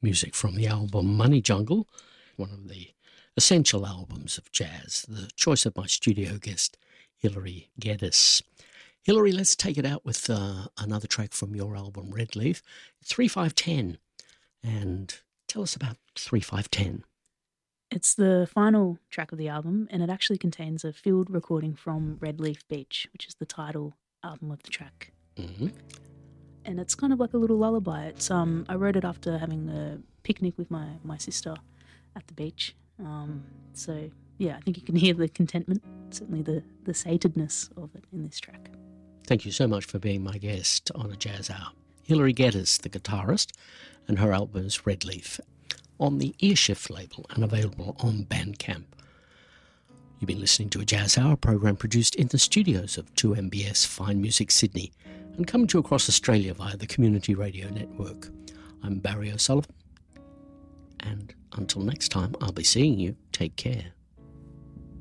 Music from the album Money Jungle, one of the essential albums of jazz, the choice of my studio guest, Hilary Geddes. Hilary, let's take it out with another track from your album, Red Leaf, 3510. And tell us about 3510. It's the final track of the album, and it actually contains a field recording from Red Leaf Beach, which is the title album of the track. Mm-hmm. And it's kind of like a little lullaby. It's I wrote it after having a picnic with my sister at the beach. So yeah, I think you can hear the contentment, certainly the satedness of it in this track. Thank you so much for being my guest on A Jazz Hour. Hilary Geddes, the guitarist, and her album is Red Leaf, on the Earshift label and available on Bandcamp. You've been listening to A Jazz Hour, program produced in the studios of 2MBS Fine Music Sydney and coming to you across Australia via the Community Radio Network. I'm Barry O'Sullivan, and until next time, I'll be seeing you. Take care.